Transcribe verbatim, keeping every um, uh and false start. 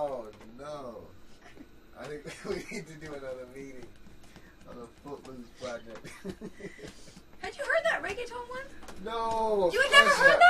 Oh no! I think we need to do another meeting on the Footloose project. Had you heard that reggaeton one? No. You had never heard that?